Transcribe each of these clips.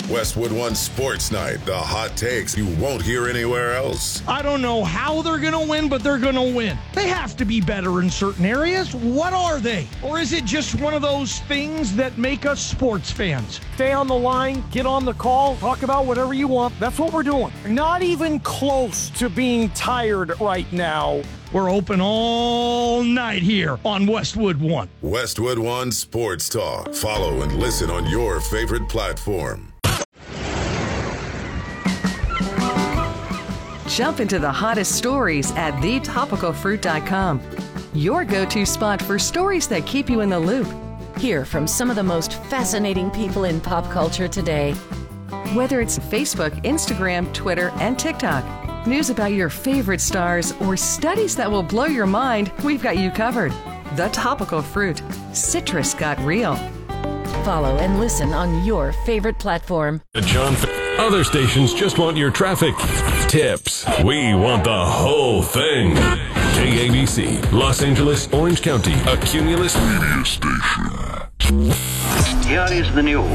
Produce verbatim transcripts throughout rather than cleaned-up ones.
Westwood One Sports Night, the hot takes you won't hear anywhere else. I don't know how they're going to win, but they're going to win. They have to be better in certain areas. What are they? Or is it just one of those things that make us sports fans? Stay on the line, get on the call, talk about whatever you want. That's what we're doing. Not even close to being tired right now. We're open all night here on Westwood One. Westwood One Sports Talk. Follow and listen on your favorite platform. Jump into the hottest stories at the topical fruit dot com. Your go-to spot for stories that keep you in the loop. Hear from some of the most fascinating people in pop culture today. Whether it's Facebook, Instagram, Twitter, and TikTok. News about your favorite stars or studies that will blow your mind, we've got you covered. The Topical Fruit. Citrus got real. Follow and listen on your favorite platform. John, other stations just want your traffic tips. We want the whole thing. K A B C, Los Angeles, Orange County, a Cumulus media station. Here is the news.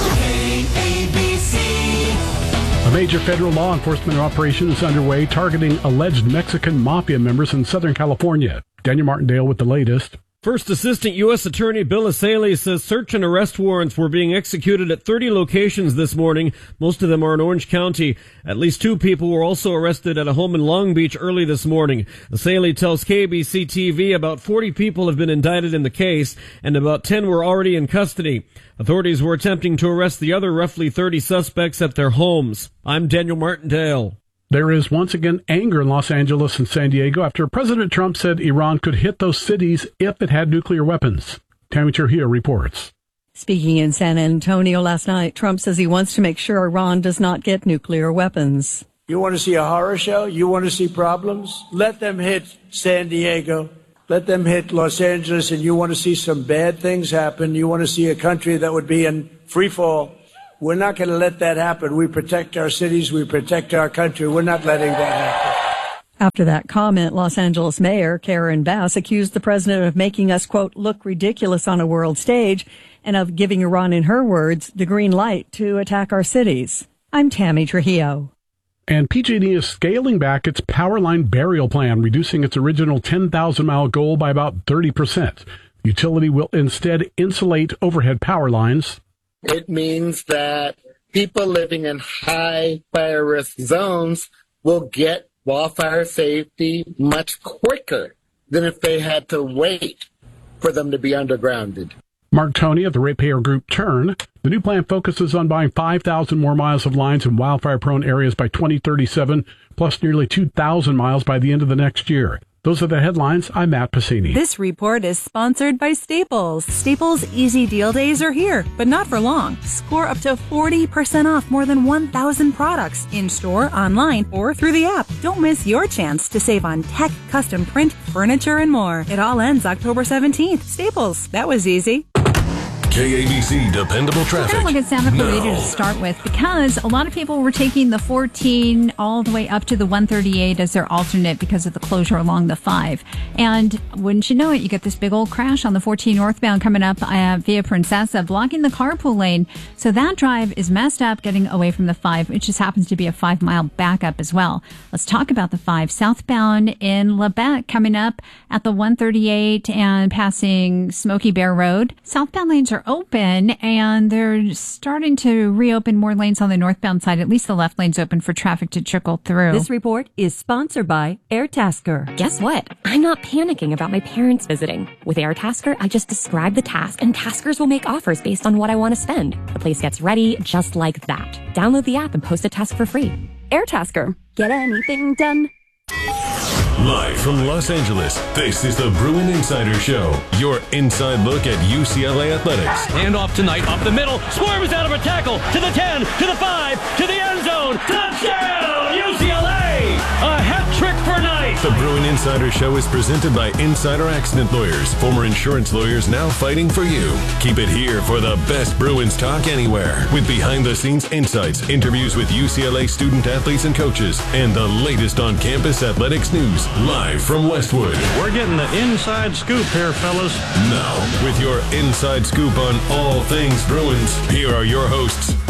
K A B C. A major federal law enforcement operation is underway targeting alleged Mexican mafia members in Southern California. Daniel Martindale with the latest. First Assistant U S Attorney Bill Asaley says search and arrest warrants were being executed at thirty locations this morning. Most of them are in Orange County. At least two people were also arrested at a home in Long Beach early this morning. Asaley tells K B C T V about forty people have been indicted in the case, and about ten were already in custody. Authorities were attempting to arrest the other roughly thirty suspects at their homes. I'm Daniel Martindale. There is once again anger in Los Angeles and San Diego after President Trump said Iran could hit those cities if it had nuclear weapons. Tammy Trujillo reports. Speaking in San Antonio last night, Trump says he wants to make sure Iran does not get nuclear weapons. You want to see a horror show? You want to see problems? Let them hit San Diego. Let them hit Los Angeles, and you want to see some bad things happen. You want to see a country that would be in free fall. We're not going to let that happen. We protect our cities. We protect our country. We're not letting that happen. After that comment, Los Angeles Mayor Karen Bass accused the president of making us, quote, look ridiculous on a world stage and of giving Iran, in her words, the green light to attack our cities. I'm Tammy Trujillo. And P G and E is scaling back its power line burial plan, reducing its original ten thousand mile goal by about thirty percent. The utility will instead insulate overhead power lines. It means that people living in high fire risk zones will get wildfire safety much quicker than if they had to wait for them to be undergrounded. Mark Toney of the ratepayer group Turn. The new plan focuses on buying five thousand more miles of lines in wildfire-prone areas by twenty thirty-seven, plus nearly two thousand miles by the end of the next year. Those are the headlines. I'm Matt Pacini. This report is sponsored by Staples. Staples Easy Deal Days are here, but not for long. Score up to forty percent off more than one thousand products in-store, online, or through the app. Don't miss your chance to save on tech, custom print, furniture, and more. It all ends October seventeenth. Staples. That was easy. K A B C Dependable Traffic. We're going to look at Santa Clarita to start with, because a lot of people were taking the fourteen all the way up to the one thirty-eight as their alternate because of the closure along the five. And wouldn't you know it, you get this big old crash on the fourteen northbound coming up uh, via Princessa, blocking the carpool lane. So that drive is messed up getting away from the five, which just happens to be a five mile backup as well. Let's talk about the five southbound in Lebec coming up at the one thirty-eight and passing Smoky Bear Road. Southbound lanes are open, and they're starting to reopen more lanes on the northbound side. At least the left lane's open for traffic to trickle through. This report is sponsored by Airtasker. Guess what? I'm not panicking about my parents visiting. With Airtasker, I just describe the task, and taskers will make offers based on what I want to spend. The place gets ready just like that. Download the app and post a task for free. Airtasker. Get anything done. Live from Los Angeles, this is the Bruin Insider Show. Your inside look at U C L A athletics. Hand off tonight, up the middle, swarms out of a tackle, to the ten, to the five, to the end zone, touchdown, U C L A! A hat trick for Knight! The Bruin Insider Show is presented by Insider Accident Lawyers, former insurance lawyers now fighting for you. Keep it here for the best Bruins talk anywhere, with behind-the-scenes insights, interviews with U C L A student athletes and coaches, and the latest on-campus athletics news. Live from Westwood. We're getting the inside scoop here, fellas. Now, with your inside scoop on all things Bruins, here are your hosts,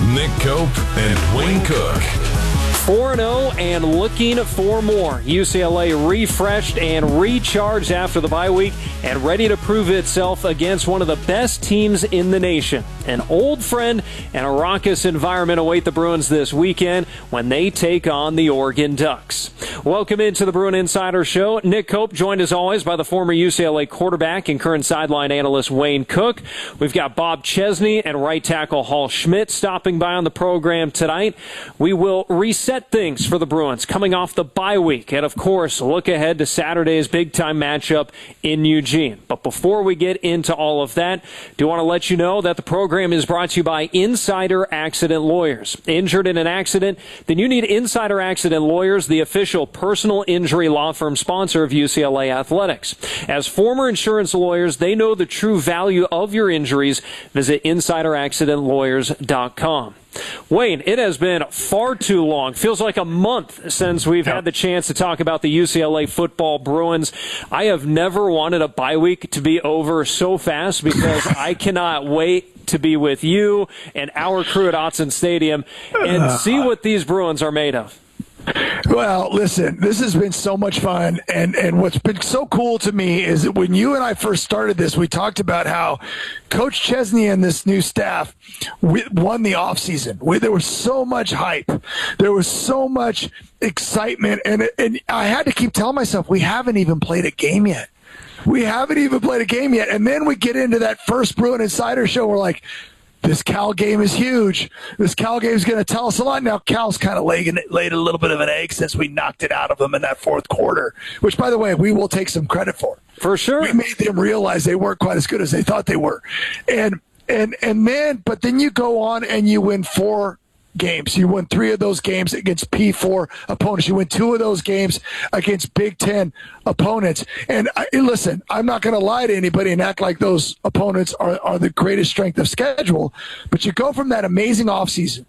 Nick Cope and Wayne Cook. four and oh and looking for more. U C L A refreshed and recharged after the bye week and ready to prove itself against one of the best teams in the nation. An old friend and a raucous environment await the Bruins this weekend when they take on the Oregon Ducks. Welcome into the Bruin Insider Show. Nick Cope, joined as always by the former U C L A quarterback and current sideline analyst Wayne Cook. We've got Bob Chesney and right tackle Hall Schmidt stopping by on the program tonight. We will reset things for the Bruins coming off the bye week and, of course, look ahead to Saturday's big-time matchup in Eugene. But before we get into all of that, do want to let you know that the program is brought to you by Insider Accident Lawyers. Injured in an accident? Then you need Insider Accident Lawyers, the official personal injury law firm sponsor of U C L A Athletics. As former insurance lawyers, they know the true value of your injuries. Visit insider accident lawyers dot com. Wayne, it has been far too long. Feels like a month since we've had the chance to talk about the U C L A football Bruins. I have never wanted a bye week to be over so fast because I cannot wait to be with you and our crew at Autzen Stadium and see what these Bruins are made of. Well, listen, this has been so much fun, and, and what's been so cool to me is that when you and I first started this, we talked about how Coach Chesney and this new staff won the offseason. There was so much hype. There was so much excitement, and, and I had to keep telling myself, we haven't even played a game yet. We haven't even played a game yet, and then we get into that first Bruin Insider Show, we're like, this Cal game is huge. This Cal game is going to tell us a lot. Now, Cal's kind of laid, laid a little bit of an egg since we knocked it out of them in that fourth quarter, which, by the way, we will take some credit for. For sure. We made them realize they weren't quite as good as they thought they were. And and and then, but then you go on and you win four games. You win three of those games against P four opponents. You win two of those games against Big Ten opponents. And I, listen, I'm not going to lie to anybody and act like those opponents are, are the greatest strength of schedule. But you go from that amazing offseason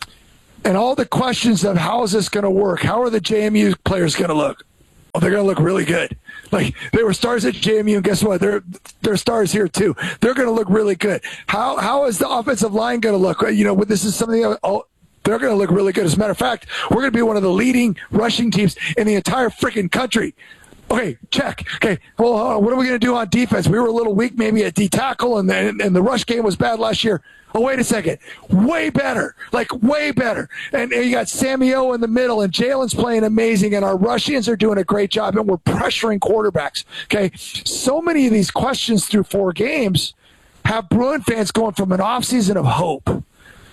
and all the questions of how is this going to work? How are the J M U players going to look? Well, they're going to look really good. Like, they were stars at J M U, and guess what? They're they're stars here too. They're going to look really good. How how is the offensive line going to look? You know, this is something. Oh, they're going to look really good. As a matter of fact, we're going to be one of the leading rushing teams in the entire freaking country. Okay, check. Okay, well, uh, what are we going to do on defense? We were a little weak maybe at D tackle, and the, and the rush game was bad last year. Oh, wait a second. Way better. Like, way better. And, and you got Sammy O in the middle, and Jalen's playing amazing, and our Russians are doing a great job, and we're pressuring quarterbacks. Okay, so many of these questions through four games have Bruin fans going from an offseason of hope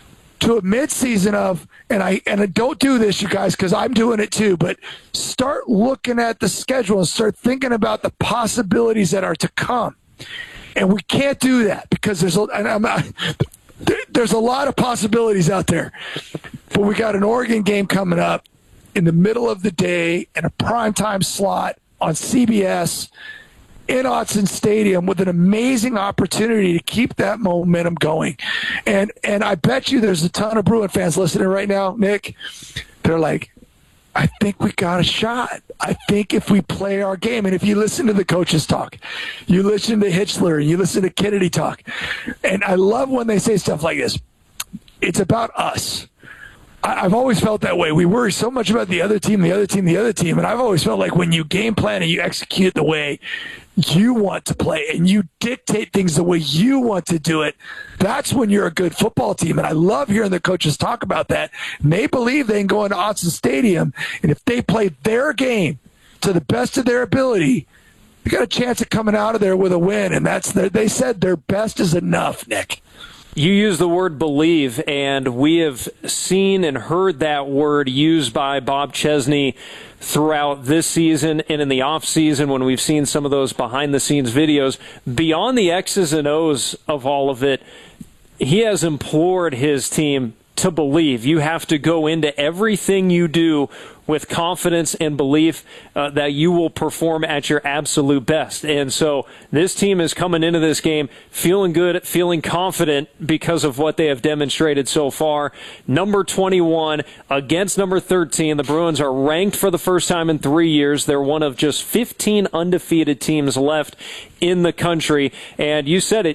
to a midseason of, and I and I don't do this, you guys, because I'm doing it too, but start looking at the schedule and start thinking about the possibilities that are to come. And we can't do that because there's a, and I'm not, there's a lot of possibilities out there. But we got an Oregon game coming up in the middle of the day in a primetime slot on C B S in Autzen Stadium with an amazing opportunity to keep that momentum going. And and I bet you there's a ton of Bruin fans listening right now, Nick. They're like, I think we got a shot. I think if we play our game, and if you listen to the coaches talk, you listen to Hitchler, you listen to Kennedy talk, and I love when they say stuff like this. It's about us. I've always felt that way. We worry so much about the other team, the other team, the other team, and I've always felt like when you game plan and you execute the way you want to play and you dictate things the way you want to do it, that's when you're a good football team. And I love hearing the coaches talk about that. And they believe they can go into Autzen Stadium, and if they play their game to the best of their ability, they got a chance of coming out of there with a win. And that's their, they said their best is enough, Nick. You use the word believe, and we have seen and heard that word used by Bob Chesney throughout this season and in the offseason when we've seen some of those behind-the-scenes videos. Beyond the X's and O's of all of it, he has implored his team to believe. You have to go into everything you do with confidence and belief uh, that you will perform at your absolute best. And so this team is coming into this game feeling good, feeling confident because of what they have demonstrated so far. Number twenty-one against number thirteen. The Bruins are ranked for the first time in three years. They're one of just fifteen undefeated teams left in the country. And you said it,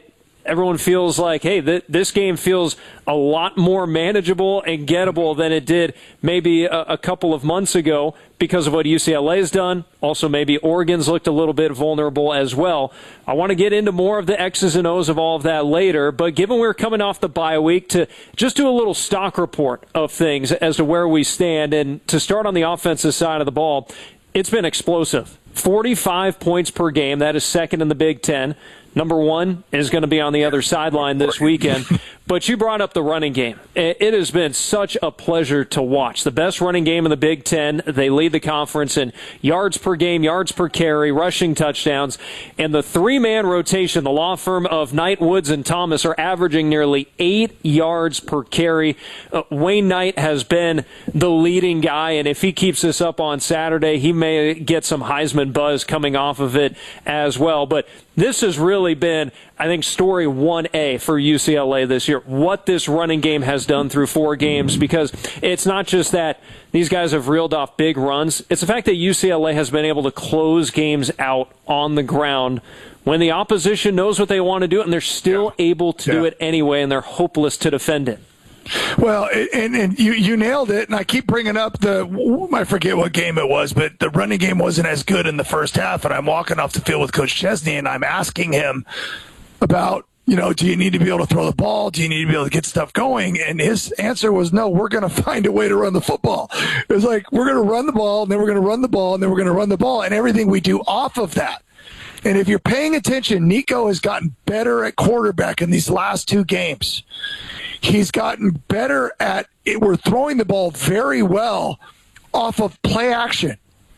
everyone feels like, hey, th- this game feels a lot more manageable and gettable than it did maybe a, a couple of months ago because of what U C L A has done. Also, maybe Oregon's looked a little bit vulnerable as well. I want to get into more of the X's and O's of all of that later, but given we're coming off the bye week, to just do a little stock report of things as to where we stand. And to start on the offensive side of the ball, it's been explosive. forty-five points per game. That is second in the Big Ten. Number one is going to be on the other sideline this weekend. But you brought up the running game. It has been such a pleasure to watch. The best running game in the Big Ten. They lead the conference in yards per game, yards per carry, rushing touchdowns. And the three-man rotation, the law firm of Knight, Woods, and Thomas, are averaging nearly eight yards per carry. Uh, Wayne Knight has been the leading guy, and if he keeps this up on Saturday, he may get some Heisman buzz coming off of it as well. But this has really been, I think, story one A for U C L A this year, what this running game has done through four games, because it's not just that these guys have reeled off big runs. It's the fact that U C L A has been able to close games out on the ground when the opposition knows what they want to do, and they're still yeah. able to yeah. do it anyway, and they're hopeless to defend it. Well, and, and you, you nailed it, and I keep bringing up the, I forget what game it was, but the running game wasn't as good in the first half, and I'm walking off the field with Coach Chesney, and I'm asking him about, you know, do you need to be able to throw the ball? Do you need to be able to get stuff going? And his answer was, no, we're going to find a way to run the football. It was like, we're going to run the ball, and then we're going to run the ball, and then we're going to run the ball, and everything we do off of that. And if you're paying attention, Nico has gotten better at quarterback in these last two games. He's gotten better at it. We're throwing the ball very well off of play action,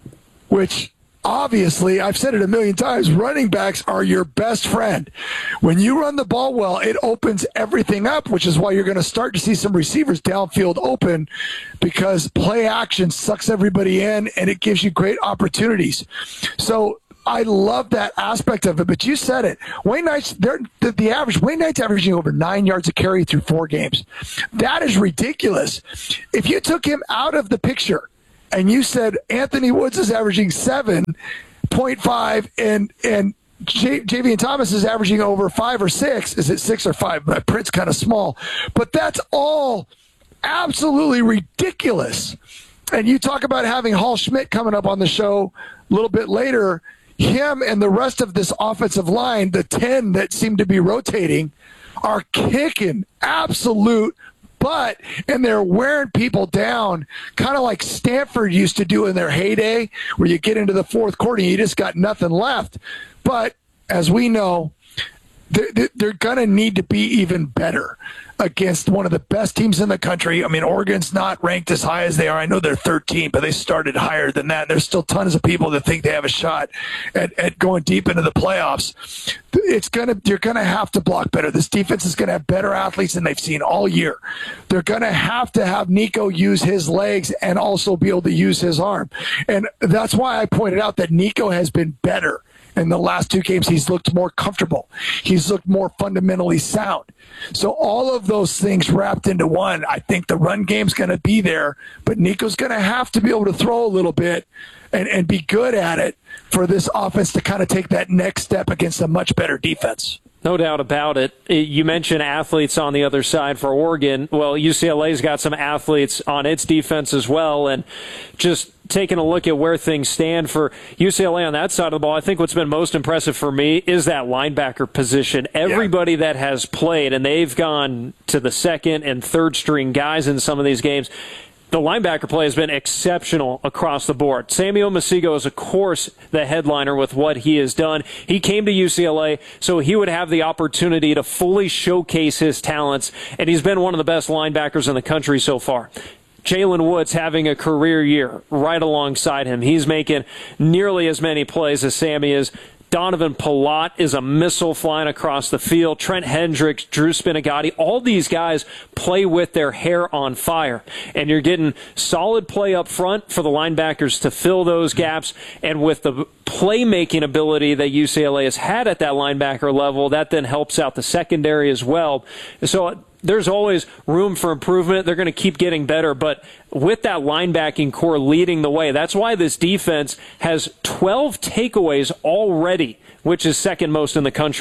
which obviously, I've said it a million times, running backs are your best friend. When you run the ball well, it opens everything up, which is why you're going to start to see some receivers downfield open, because play action sucks everybody in and it gives you great opportunities. So I love that aspect of it, but you said it. Wayne Knight's, they're, the, the average, Wayne Knight's averaging over nine yards a carry through four games. That is ridiculous. If you took him out of the picture and you said Anthony Woods is averaging seven point five and, and J- Javian Thomas is averaging over five or six, is it six or five? My print's kind of small, but that's all absolutely ridiculous. And you talk about having Hall Schmidt coming up on the show a little bit later. Him and the rest of this offensive line, the ten that seem to be rotating, are kicking absolute butt, and they're wearing people down, kind of like Stanford used to do in their heyday, where you get into the fourth quarter and you just got nothing left. But as we know, they're, they're going to need to be even better against one of the best teams in the country. I mean, Oregon's not ranked as high as they are. I know they're thirteen, but they started higher than that. There's still tons of people that think they have a shot at, at going deep into the playoffs. It's gonna, you're going to have to block better. This defense is going to have better athletes than they've seen all year. They're going to have to have Nico use his legs and also be able to use his arm. And that's why I pointed out that Nico has been better. In the last two games, he's looked more comfortable. He's looked more fundamentally sound. So all of those things wrapped into one, I think the run game's going to be there, but Nico's going to have to be able to throw a little bit and, and be good at it for this offense to kind of take that next step against a much better defense. No doubt about it. You mentioned athletes on the other side for Oregon. Well, U C L A's got some athletes on its defense as well, and just taking a look at where things stand for U C L A on that side of the ball, I think what's been most impressive for me is that linebacker position. Everybody yeah. that has played, and they've gone to the second and third string guys in some of these games, the linebacker play has been exceptional across the board. Samuel Masigo is, of course, the headliner with what he has done. He came to U C L A so he would have the opportunity to fully showcase his talents, and he's been one of the best linebackers in the country so far. Jalen Woods having a career year right alongside him. He's making nearly as many plays as Sammy is. Donovan Palat is a missile flying across the field. Trent Hendricks, Drew Spinagati, all these guys play with their hair on fire. And you're getting solid play up front for the linebackers to fill those gaps. And with the playmaking ability that U C L A has had at that linebacker level, that then helps out the secondary as well. So there's always room for improvement. They're going to keep getting better, but with that linebacking core leading the way, that's why this defense has twelve takeaways already, which is second most in the country.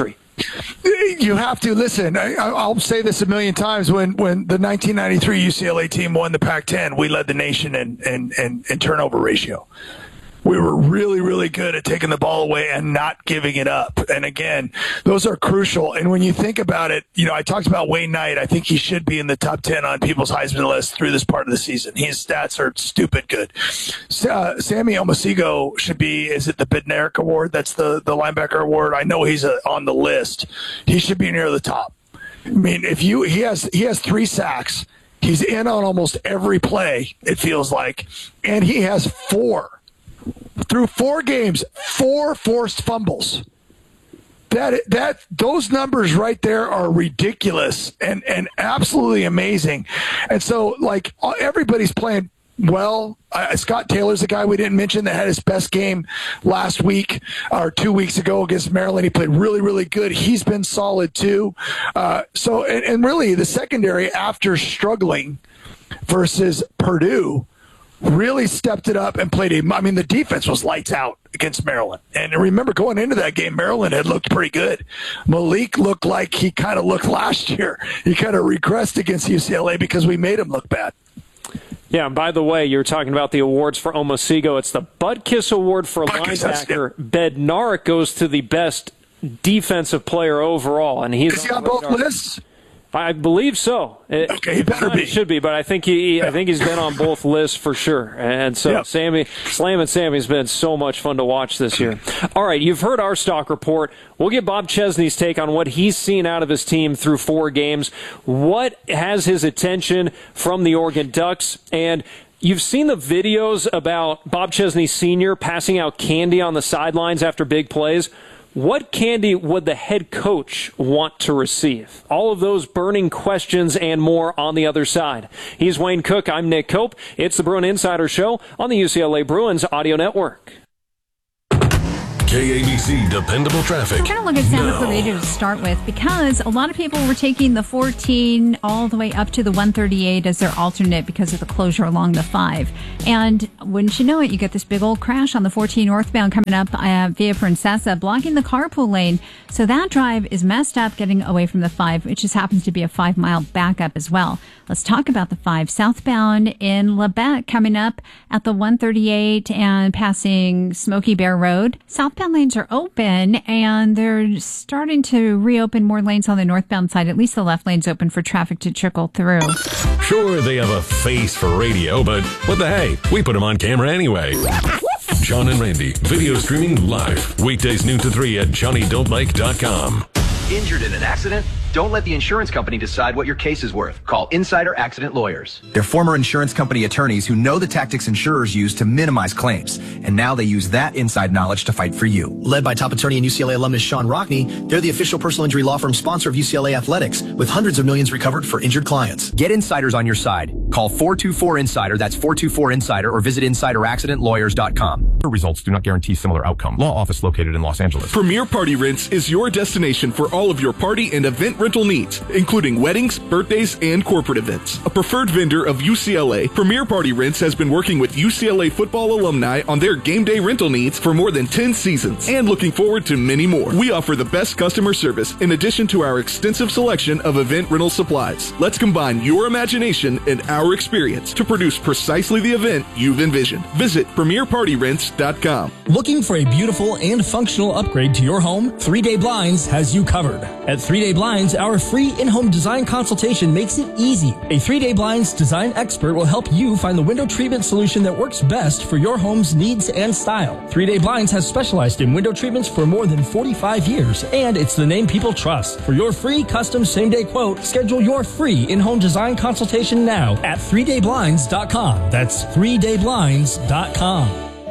you have to listen. I, I'll say this a million times. When when the nineteen ninety-three U C L A team won the Pac ten, we led the nation in in, in, in turnover ratio. We were really, really good at taking the ball away and not giving it up. And again, those are crucial. And when you think about it, you know, I talked about Wayne Knight. I think he should be in the top ten on people's Heisman list through this part of the season. His stats are stupid good. Uh, Sammy Omosigho should be, is it the Bednarik Award? That's the, the linebacker award. I know he's a, on the list. He should be near the top. I mean, if you, he has, he has three sacks. He's in on almost every play, it feels like. And he has four. Through four games, four forced fumbles. That that those numbers right there are ridiculous and, and absolutely amazing. And so, like, everybody's playing well. Uh, Scott Taylor's the guy we didn't mention that had his best game last week or two weeks ago against Maryland. He played really, really good. He's been solid too. Uh, so, and, and really, the secondary, after struggling versus Purdue, really stepped it up and played a, I mean, the defense was lights out against Maryland. And remember, going into that game, Maryland had looked pretty good. Malik looked like he kind of looked last year. He kind of regressed against U C L A because we made him look bad. Yeah, and by the way, you're talking about the awards for Omosigho. It's the Butkus Award for linebacker. Bednarik goes to the best defensive player overall. And he's Is he on both lists? I believe so. It, okay, he better be. It should be, but I think he, yeah. I think he's been on both lists for sure. And so, yep. Sammy, Slam and Sammy's been so much fun to watch this year. All right, you've heard our stock report. We'll get Bob Chesney's take on what he's seen out of his team through four games. What has his attention from the Oregon Ducks? And you've seen the videos about Bob Chesney Senior passing out candy on the sidelines after big plays. What candy would the head coach want to receive? All of those burning questions and more on the other side. He's Wayne Cook. I'm Nick Cope. It's the Bruin Insider Show on the U C L A Bruins Audio Network. K A B C Dependable Traffic. We're going to look at Santa Clarita to start with because a lot of people were taking the fourteen all the way up to the one thirty-eight as their alternate because of the closure along the five. And wouldn't you know it, you get this big old crash on the fourteen northbound coming up uh, via Princessa, blocking the carpool lane. So that drive is messed up getting away from the five, which just happens to be a five mile backup as well. Let's talk about the five southbound in Lebec coming up at the one thirty-eight and passing Smoky Bear Road. Southbound lanes are open and they're starting to reopen more lanes on the northbound side. At least the left lane's open for traffic to trickle through. Sure, they have a face for radio, but what the hey? We put them on camera anyway. John and Randy, video streaming live, weekdays noon to three at johnny don't like dot com. Injured in an accident? Don't let the insurance company decide what your case is worth. Call Insider Accident Lawyers. They're former insurance company attorneys who know the tactics insurers use to minimize claims. And now they use that inside knowledge to fight for you. Led by top attorney and U C L A alumnus Sean Rockney, they're the official personal injury law firm sponsor of U C L A Athletics, with hundreds of millions recovered for injured clients. Get insiders on your side. Call four two four insider, that's four two four insider, or visit insider accident lawyers dot com. Results do not guarantee similar outcome. Law office located in Los Angeles. Premier Party Rents is your destination for all of your party and event rental needs, including weddings, birthdays, and corporate events. A preferred vendor of U C L A, Premier Party Rents has been working with U C L A football alumni on their game day rental needs for more than ten seasons, and looking forward to many more. We offer the best customer service in addition to our extensive selection of event rental supplies. Let's combine your imagination and our experience to produce precisely the event you've envisioned. Visit premier party rents dot com. Looking for a beautiful and functional upgrade to your home? Three Day Blinds has you covered. At Three Day Blinds, our free in-home design consultation makes it easy. A Three Day Blinds design expert will help you find the window treatment solution that works best for your home's needs and style. Three Day Blinds has specialized in window treatments for more than forty-five years, and it's the name people trust. For your free custom same-day quote, schedule your free in-home design consultation now at three day blinds dot com. That's three day blinds dot com.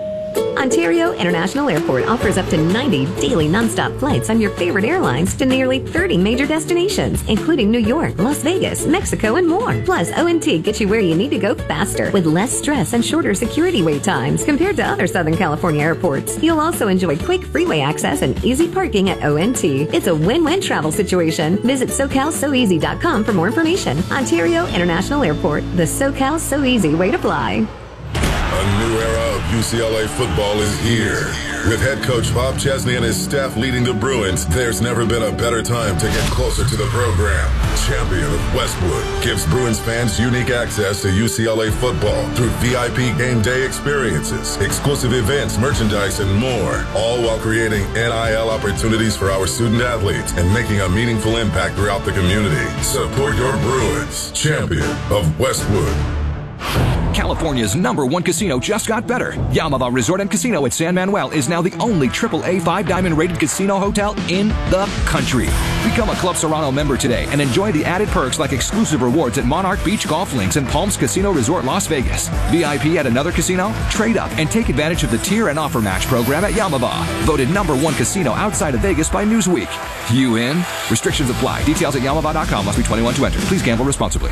Ontario International Airport offers up to ninety daily nonstop flights on your favorite airlines to nearly thirty major destinations, including New York, Las Vegas, Mexico, and more. Plus, O N T gets you where you need to go faster with less stress and shorter security wait times compared to other Southern California airports. You'll also enjoy quick freeway access and easy parking at O N T. It's a win-win travel situation. Visit so cal so easy dot com for more information. Ontario International Airport, the SoCal So Easy way to fly. A new era of U C L A football is here. With head coach Bob Chesney and his staff leading the Bruins, there's never been a better time to get closer to the program. Champion of Westwood gives Bruins fans unique access to U C L A football through V I P game day experiences, exclusive events, merchandise, and more, all while creating N I L opportunities for our student athletes and making a meaningful impact throughout the community. Support your Bruins. Champion of Westwood. California's number one casino just got better. Yamava Resort and Casino at San Manuel is now the only triple A five-diamond rated casino hotel in the country. Become a Club Serrano member today and enjoy the added perks like exclusive rewards at Monarch Beach Golf Links and Palms Casino Resort Las Vegas. V I P at another casino? Trade up and take advantage of the tier and offer match program at Yamava. Voted number one casino outside of Vegas by Newsweek. You in? Restrictions apply. Details at yamava dot com. Must be twenty-one to enter. Please gamble responsibly.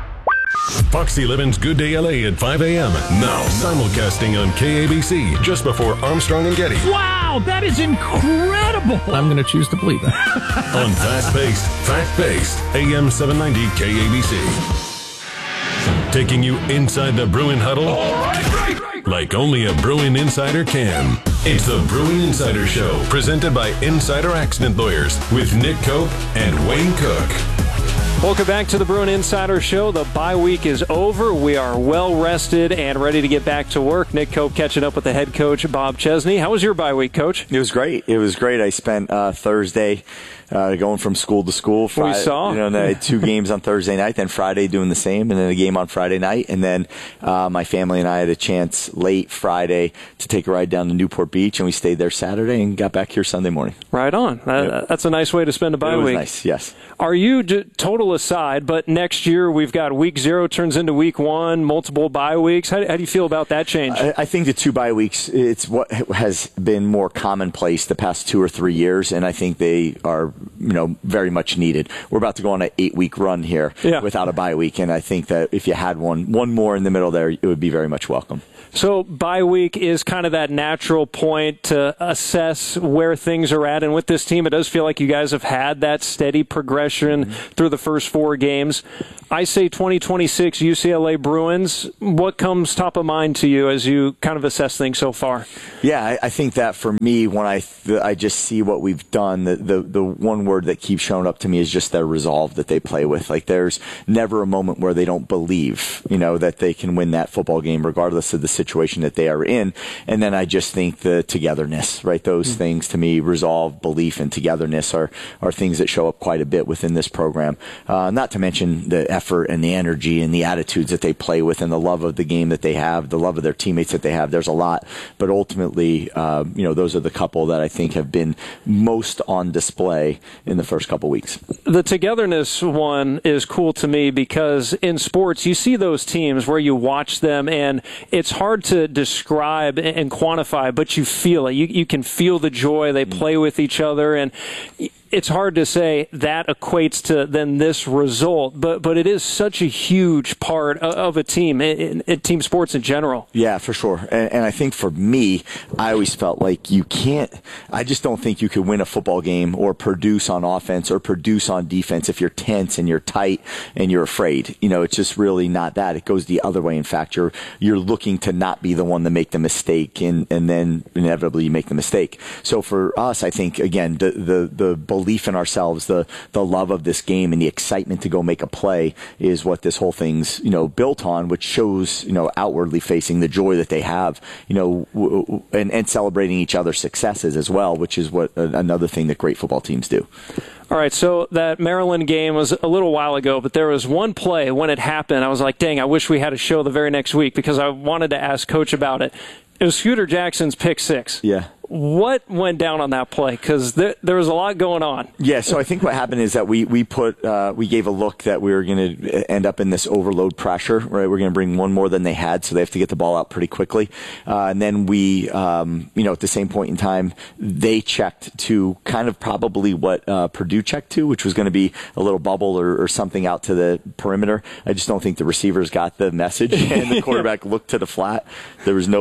Fox eleven's Good Day L A at five a.m. Now simulcasting on K A B C just before Armstrong and Getty. Wow, that is incredible. I'm going to choose to believe that. On fast-paced, fact-based, A M seven ninety K A B C. Taking you inside the Bruin huddle like only a Bruin insider can. It's the Bruin Insider Show, presented by Insider Accident Lawyers with Nick Cope and Wayne Cook. Welcome back to the Bruin Insider Show. The bye week is over. We are well rested and ready to get back to work. Nick Cope catching up with the head coach, Bob Chesney. How was your bye week, Coach? It was great. It was great. I spent uh, Thursday uh, going from school to school. Friday, we saw. You know, and I had two games on Thursday night, then Friday doing the same, and then a game on Friday night. And then uh, my family and I had a chance late Friday to take a ride down to Newport Beach, and we stayed there Saturday and got back here Sunday morning. Right on. That, yep. That's a nice way to spend a bye it was week. Nice, yes. Are you, total aside, but next year we've got week zero turns into week one, multiple bye weeks. How, how do you feel about that change? I, I think the two bye weeks, it's what has been more commonplace the past two or three years, and I think they are, you know, very much needed. We're about to go on an eight-week run here yeah. without a bye week, and I think that if you had one, one more in the middle there, it would be very much welcome. So bye week is kind of that natural point to assess where things are at. And with this team, it does feel like you guys have had that steady progression mm-hmm. through the first four games. I say twenty twenty-six U C L A Bruins. What comes top of mind to you as you kind of assess things so far? Yeah, I, I think that for me, when I th- I just see what we've done, the, the the one word that keeps showing up to me is just their resolve that they play with. Like, there's never a moment where they don't believe, you know, that they can win that football game regardless of the situation that they are in. And then I just think the togetherness, right? Those mm-hmm. things to me, resolve, belief, and togetherness are, are things that show up quite a bit within this program. Uh, not to mention the effort and the energy and the attitudes that they play with and the love of the game that they have, the love of their teammates that they have. There's a lot, but ultimately, uh, you know, those are the couple that I think have been most on display in the first couple weeks. The togetherness one is cool to me because in sports, you see those teams where you watch them and it's hard to describe and quantify, but you feel it. You, you can feel the joy. They play with each other, and it's hard to say that equates to then this result, but but it is such a huge part of, of a team, in, in team sports in general. Yeah, for sure. And, and I think for me, I always felt like you can't, I just don't think you could win a football game or produce on offense or produce on defense if you're tense and you're tight and you're afraid. You know, it's just really not that. It goes the other way. In fact, you're you're looking to not be the one to make the mistake, and, and then inevitably you make the mistake. So for us, I think, again, the the, the belief in ourselves, the the love of this game, and the excitement to go make a play is what this whole thing's, you know, built on, which shows, you know, outwardly facing the joy that they have, you know, w- w- and, and celebrating each other's successes as well, which is what uh, another thing that great football teams do. All right, so that Maryland game was a little while ago, but there was one play when it happened. I was like, dang, I wish we had a show the very next week because I wanted to ask Coach about it. It was Scooter Jackson's pick six. Yeah. What went down on that play? Because there, there was a lot going on. Yeah, so I think what happened is that we we put uh, we gave a look that we were going to end up in this overload pressure. Right, we're going to bring one more than they had, so they have to get the ball out pretty quickly. Uh, and then we, um, you know, at the same point in time, they checked to kind of probably what uh, Purdue checked to, which was going to be a little bubble or, or something out to the perimeter. I just don't think the receivers got the message, and the quarterback looked to the flat. There was nobody in the flat.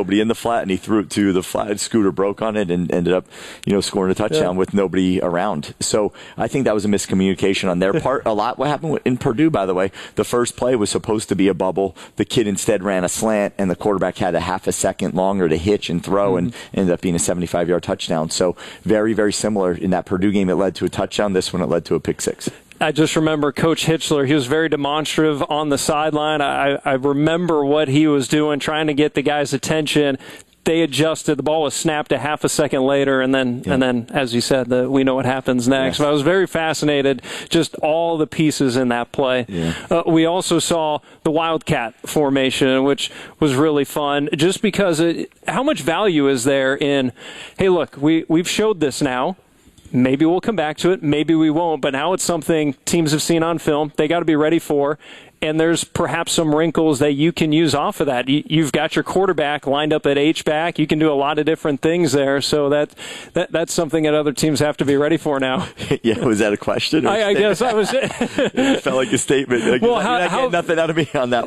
flat, and he threw it to the flat. Scooter broke on it and ended up, you know, scoring a touchdown yeah. with nobody around. So I think that was a miscommunication on their part. A lot what happened in Purdue, by the way, the first play was supposed to be a bubble. The kid instead ran a slant, and the quarterback had a half a second longer to hitch and throw, mm-hmm. and ended up being a seventy-five-yard touchdown. So very, very similar. In that Purdue game, it led to a touchdown. This one, it led to a pick six. I just remember Coach Hitchler. He was very demonstrative on the sideline. I, I remember what he was doing, trying to get the guys' attention. They adjusted. The ball was snapped a half a second later, and then, yeah. and then, as you said, the, we know what happens next. Yes. But I was very fascinated, just all the pieces in that play. Yeah. Uh, we also saw the Wildcat formation, which was really fun, just because it, how much value is there in, hey, look, we, we've showed this now. Maybe we'll come back to it. Maybe we won't. But now it's something teams have seen on film. They got to be ready for. And there's perhaps some wrinkles that you can use off of that. You've got your quarterback lined up at H-back. You can do a lot of different things there. So that, that that's something that other teams have to be ready for now. Yeah, was that a question? Or I, I guess I was. It felt like a statement. Like, well, how, not how, nothing out of me on that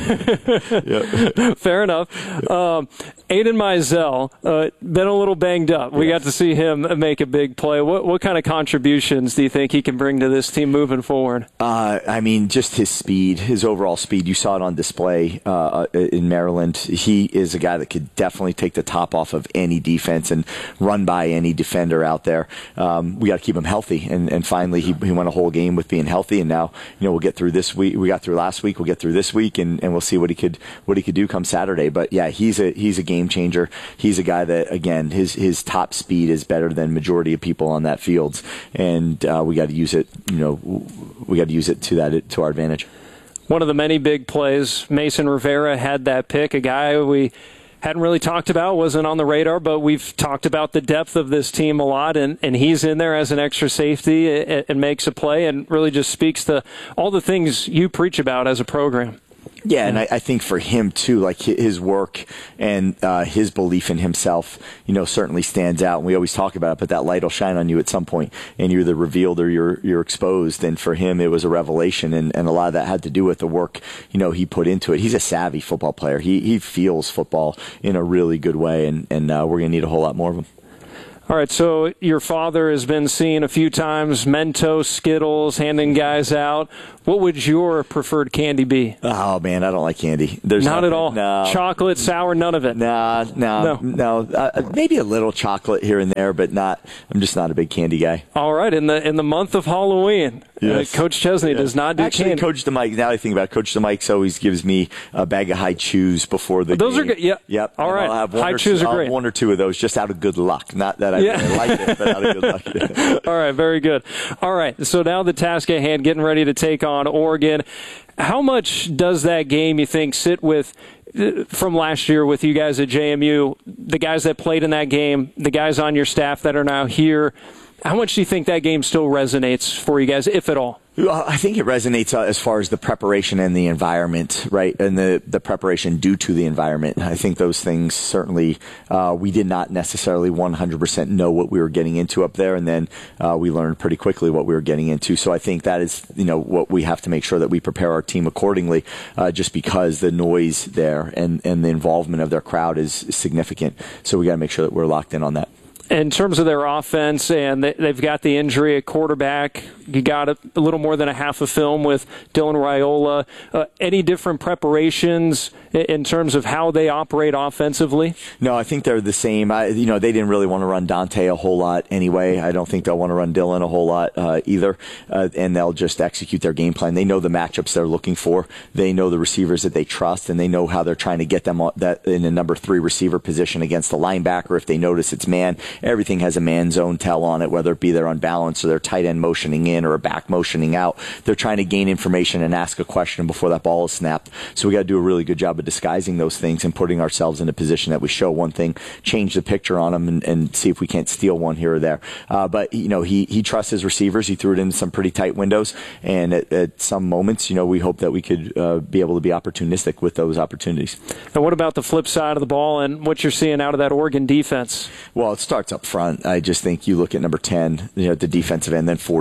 one. Yeah. Fair enough. Um, Aiden Mizell, uh, been a little banged up. We yes. got to see him make a big play. What what kind of contributions do you think he can bring to this team moving forward? Uh, I mean, just his speed. His overall speed, you saw it on display uh, in Maryland. He is a guy that could definitely take the top off of any defense and run by any defender out there. Um, we got to keep him healthy, and, and finally he, he won a whole game with being healthy. And now, you know, we'll get through this week. We got through last week. We'll get through this week, and, and we'll see what he could what he could do come Saturday. But yeah, he's a he's a game changer. He's a guy that, again, his his top speed is better than majority of people on that field, and uh, we got to use it. You know, we got to use it to that to our advantage. One of the many big plays, Mason Rivera had that pick, a guy we hadn't really talked about, wasn't on the radar, but we've talked about the depth of this team a lot, and, and he's in there as an extra safety and, and makes a play and really just speaks to all the things you preach about as a program. Yeah, and I, I think for him, too, like his work and uh, his belief in himself, you know, certainly stands out. And we always talk about it, but that light will shine on you at some point, and you're either revealed or you're you're exposed. And for him, it was a revelation, and, and a lot of that had to do with the work, you know, he put into it. He's a savvy football player. He he feels football in a really good way, and, and uh, we're going to need a whole lot more of him. All right, so your father has been seen a few times, Mentos, Skittles, handing guys out. What would your preferred candy be? Oh, man, I don't like candy. There's Not nothing, at all? No. Chocolate, sour, none of it? Nah, no, no. no. Uh, maybe a little chocolate here and there, but not. I'm just not a big candy guy. All right, in the in the month of Halloween, yes. uh, Coach Chesney yes. does not do Actually, candy. Coach DeMike, now I think about it, Coach DeMike's always gives me a bag of High Chews before the Those game. are good, yeah. Yep. All and right, I'll have one High or Chews two, are great. One or two of those just out of good luck. Not that I yeah. really like it, but out of good luck. All right, very good. All right, so now the task at hand, getting ready to take on Oregon. How much does that game, you think, sit with from last year with you guys at J M U, the guys that played in that game, the guys on your staff that are now here? How much do you think that game still resonates for you guys, if at all? I think it resonates uh, as far as the preparation and the environment, right? And the, the preparation due to the environment. I think those things certainly, uh, we did not necessarily one hundred percent know what we were getting into up there. And then uh, we learned pretty quickly what we were getting into. So I think that is, you know, what we have to make sure that we prepare our team accordingly, uh, just because the noise there and, and the involvement of their crowd is significant. So we got to make sure that we're locked in on that. In terms of their offense, and they've got the injury at quarterback, you got a, a little more than a half a film with Dylan Raiola. Uh, any different preparations in terms of how they operate offensively? No, I think they're the same. I, you know, they didn't really want to run Dante a whole lot anyway. I don't think they'll want to run Dylan a whole lot uh, either, uh, and they'll just execute their game plan. They know the matchups they're looking for. They know the receivers that they trust, and they know how they're trying to get them that in a number three receiver position against the linebacker. If they notice it's man, everything has a man zone tell on it, whether it be they're on balance or their tight end motioning in or a back motioning out. They're trying to gain information and ask a question before that ball is snapped. So we got to do a really good job of disguising those things and putting ourselves in a position that we show one thing, change the picture on them, and, and see if we can't steal one here or there. Uh, but, you know, he, he trusts his receivers. He threw it into some pretty tight windows. And at, at some moments, you know, we hope that we could uh, be able to be opportunistic with those opportunities. Now, what about the flip side of the ball and what you're seeing out of that Oregon defense? Well, it starts up front. I just think you look at number ten, you know, the defensive end, then forty-four.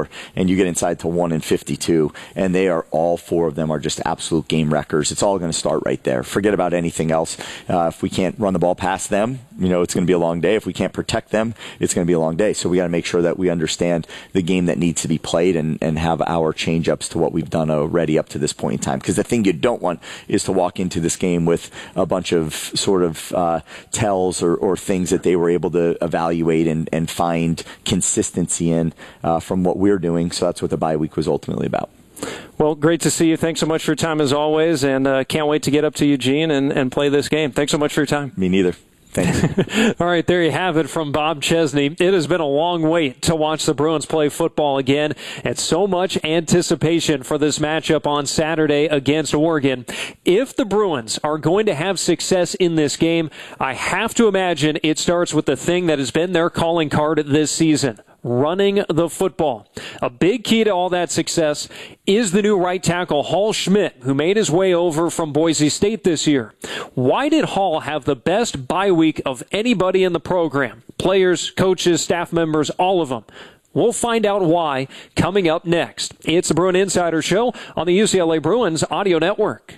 fifty-four, and you get inside to one and fifty-two, and they are all four of them are just absolute game wreckers. It's all going to start right there. Forget about anything else. Uh, if we can't run the ball past them, you know, it's going to be a long day. If we can't protect them, it's going to be a long day. So we got to make sure that we understand the game that needs to be played and, and have our change-ups to what we've done already up to this point in time. Because the thing you don't want is to walk into this game with a bunch of sort of uh, tells or, or things that they were able to evaluate and, and find consistency in uh, from what we're doing. So that's what the bye week was ultimately about. Well, great to see you. Thanks so much for your time as always, and uh, can't wait to get up to Eugene and, and play this game. Thanks so much for your time. Me neither. Thanks. All right, there you have it from Bob Chesney. It has been a long wait to watch the Bruins play football again, and so much anticipation for this matchup on Saturday against Oregon. If the Bruins are going to have success in this game, I have to imagine it starts with the thing that has been their calling card this season: running the football. A big key to all that success is the new right tackle, Hall Schmidt, who made his way over from Boise State this year. Why did Hall have the best bye week of anybody in the program? Players, coaches, staff members, all of them. We'll find out why coming up next. It's the Bruin Insider Show on the U C L A Bruins Audio Network.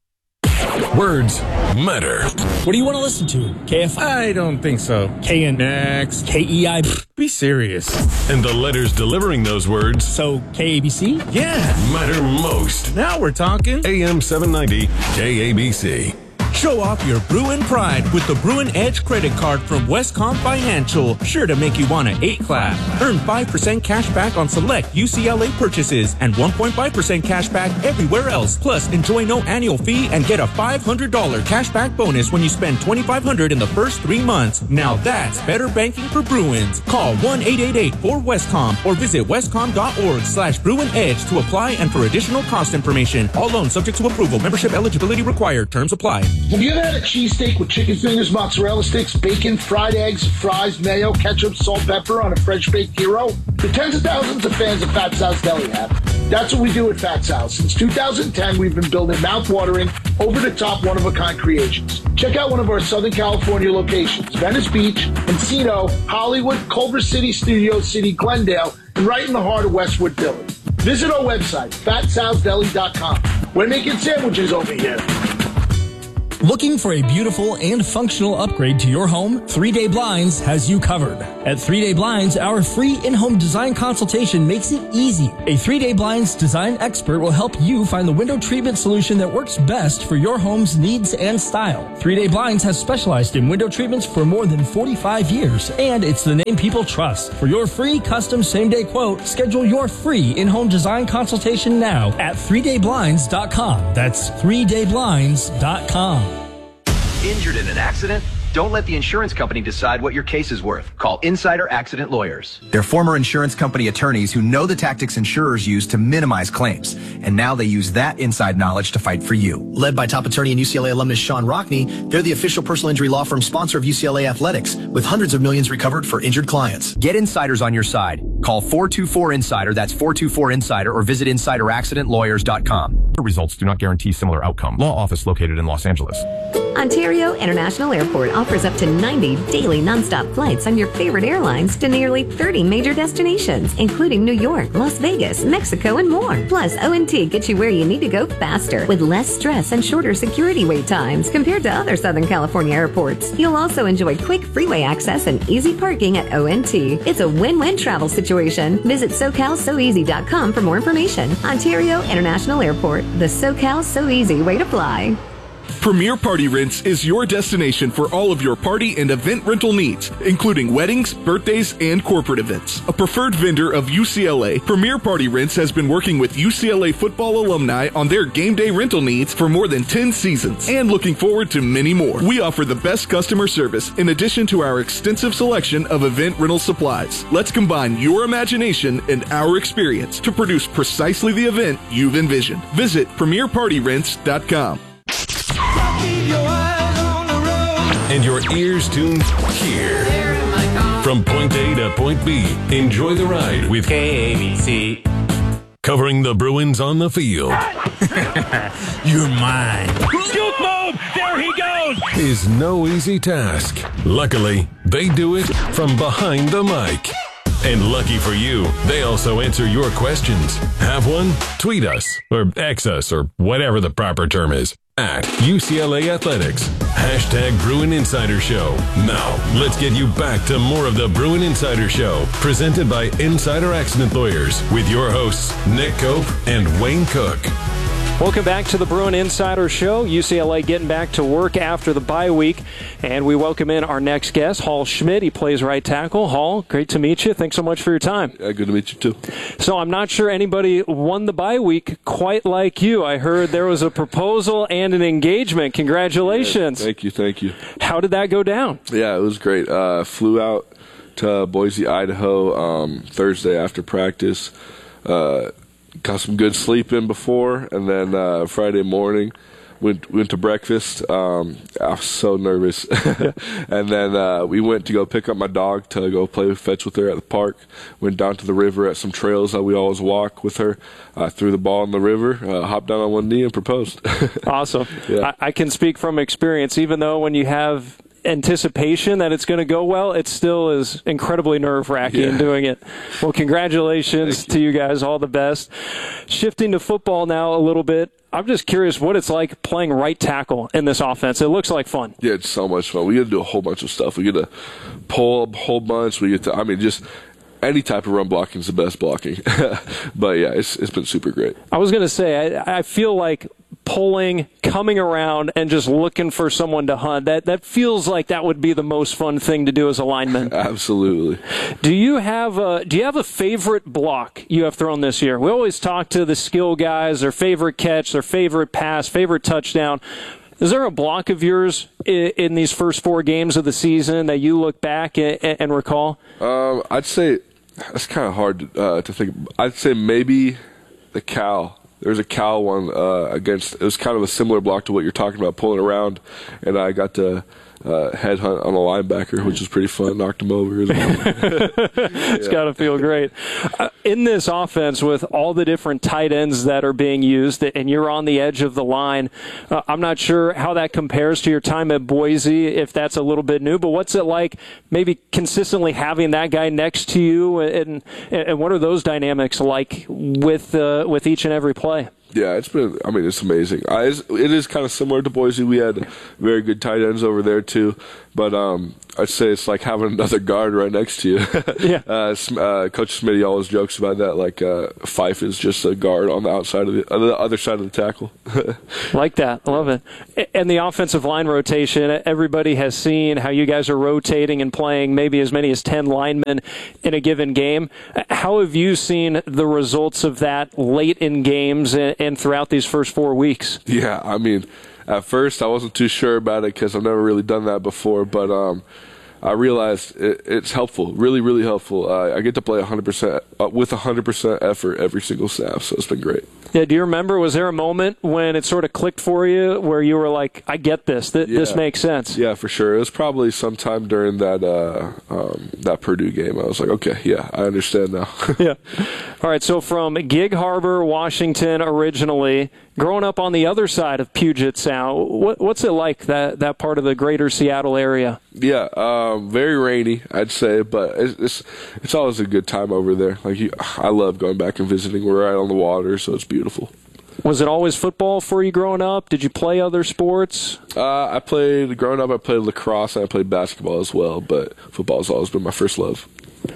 Words matter. What do you want to listen to? K F I? I don't think so. K N X? K E I? Be serious. And the letters delivering those words. So, K A B C? Yeah. Matter most. Now we're talking. A M seven ninety K A B C. Show off your Bruin pride with the Bruin Edge credit card from Westcom Financial. Sure to make you want an eight clap. Earn five percent cash back on select U C L A purchases and one point five percent cash back everywhere else. Plus, enjoy no annual fee and get a five hundred dollars cash back bonus when you spend twenty-five hundred dollars in the first three months. Now that's better banking for Bruins. Call one eight eight eight four Westcom or visit westcom.org slash Bruin Edge to apply and for additional cost information. All loans subject to approval. Membership eligibility required. Terms apply. Have you ever had a cheesesteak with chicken fingers, mozzarella sticks, bacon, fried eggs, fries, mayo, ketchup, salt, pepper on a French baked gyro? The tens of thousands of fans of Fat Sal's Deli have. That's what we do at Fat Sal's. Since two thousand ten, we've been building mouth-watering, over-the-top, one-of-a-kind creations. Check out one of our Southern California locations: Venice Beach, Encino, Hollywood, Culver City, Studio City, Glendale, and right in the heart of Westwood Village. Visit our website, fat sals deli dot com. We're making sandwiches over here. Looking for a beautiful and functional upgrade to your home? three day Blinds has you covered. At three day Blinds, our free in-home design consultation makes it easy. A three day Blinds design expert will help you find the window treatment solution that works best for your home's needs and style. three day Blinds has specialized in window treatments for more than forty-five years, and it's the name people trust. For your free custom same-day quote, schedule your free in-home design consultation now at three day blinds dot com. That's three day blinds dot com. Injured in an accident? Don't let the insurance company decide what your case is worth. Call Insider Accident Lawyers. They're former insurance company attorneys who know the tactics insurers use to minimize claims, and now they use that inside knowledge to fight for you. Led by top attorney and U C L A alumnus Sean Rockney, they're the official personal injury law firm sponsor of U C L A Athletics, with hundreds of millions recovered for injured clients. Get insiders on your side. Call four two four insider, that's four two four insider, or visit insider accident lawyers dot com. The results do not guarantee similar outcome. Law office located in Los Angeles. Ontario International Airport offers up to ninety daily nonstop flights on your favorite airlines to nearly thirty major destinations, including New York, Las Vegas, Mexico, and more. Plus, O and T gets you where you need to go faster with less stress and shorter security wait times compared to other Southern California airports. You'll also enjoy quick freeway access and easy parking at O and T. It's a win-win travel situation. Visit so cal so easy dot com for more information. Ontario International Airport, the SoCal So Easy way to fly. Premier Party Rents is your destination for all of your party and event rental needs, including weddings, birthdays, and corporate events. A preferred vendor of U C L A, Premier Party Rents has been working with U C L A football alumni on their game day rental needs for more than ten seasons, and looking forward to many more. We offer the best customer service in addition to our extensive selection of event rental supplies. Let's combine your imagination and our experience to produce precisely the event you've envisioned. Visit premier party rents dot com. And your ears tuned here. From point A to point B, enjoy the ride with K A B C. Covering the Bruins on the field. You're mine. Juke mode! There he goes! Is no easy task. Luckily, they do it from behind the mic. And lucky for you, they also answer your questions. Have one? Tweet us or X us or whatever the proper term is at U C L A Athletics. Hashtag Bruin Insider Show. Now, let's get you back to more of the Bruin Insider Show, presented by Insider Accident Lawyers, with your hosts, Nick Cope and Wayne Cook. Welcome back to the Bruin Insider Show. U C L A getting back to work after the bye week, and we welcome in our next guest, Hall Schmidt. He plays right tackle. Hall, great to meet you. Thanks so much for your time. Yeah, good to meet you too. So I'm not sure anybody won the bye week quite like you. I heard there was a proposal and an engagement. Congratulations. Yeah, thank you, thank you. How did that go down? Yeah, it was great. Uh, flew out to Boise, Idaho um, Thursday after practice. Uh, Got some good sleep in before, and then uh, Friday morning went went to breakfast. Um, I was so nervous, and then uh, we went to go pick up my dog to go play fetch with her at the park. Went down to the river at some trails that we always walk with her. Uh, threw the ball in the river, uh, hopped down on one knee, and proposed. Awesome. Yeah. I, I can speak from experience. Even though when you have anticipation that it's going to go well, it still is incredibly nerve-wracking yeah. doing it. Well, congratulations you. to you guys. All the best. Shifting to football now a little bit, I'm just curious what it's like playing right tackle in this offense. It looks like fun. Yeah, it's so much fun. We get to do a whole bunch of stuff. We get to pull a whole bunch. We get to, I mean, just any type of run blocking is the best blocking. But, yeah, it's it's been super great. I was going to say, I, I feel like pulling, coming around, and just looking for someone to hunt, that that feels like that would be the most fun thing to do as a lineman. Absolutely. Do you have a, do you have a favorite block you have thrown this year? We always talk to the skill guys, their favorite catch, their favorite pass, favorite touchdown. Is there a block of yours in, in these first four games of the season that you look back and, and recall? Um, I'd say that's kind of hard to, uh, to think. I'd say maybe the Cal. There was a Cal one uh, against, it was kind of a similar block to what you're talking about, pulling around, and I got to uh, headhunt on a linebacker, which was pretty fun, knocked him over as well. It's yeah. got to feel great. Uh, in this offense, with all the different tight ends that are being used, and you're on the edge of the line, uh, I'm not sure how that compares to your time at Boise, if that's a little bit new, but what's it like maybe consistently having that guy next to you, and, and what are those dynamics like with, uh, with each and every play? Yeah, it's been, I mean, it's amazing. I, it's, it is kind of similar to Boise. We had very good tight ends over there, too. But um, I'd say it's like having another guard right next to you. yeah. uh, uh, Coach Smitty always jokes about that, like uh, Fife is just a guard on the outside of the, on the other side of the tackle. Like that. I love it. And the offensive line rotation, everybody has seen how you guys are rotating and playing maybe as many as ten linemen in a given game. How have you seen the results of that late in games and, and throughout these first four weeks? Yeah, I mean, at first I wasn't too sure about it because I've never really done that before, but um, I realized it, it's helpful, really, really helpful. Uh, I get to play one hundred percent uh, with one hundred percent effort every single snap, so it's been great. Yeah, do you remember, was there a moment when it sort of clicked for you where you were like, I get this, Th- yeah. this makes sense? Yeah, for sure. It was probably sometime during that uh, um, that Purdue game. I was like, okay, yeah, I understand now. yeah. All right, so from Gig Harbor, Washington originally, growing up on the other side of Puget Sound, what, what's it like, that, that part of the greater Seattle area? Yeah, um, very rainy, I'd say, but it's, it's it's always a good time over there. Like you, I love going back and visiting. We're right on the water, so it's beautiful. Was it always football for you growing up? Did you play other sports? Uh, I played, growing up, I played lacrosse and I played basketball as well, but football has always been my first love.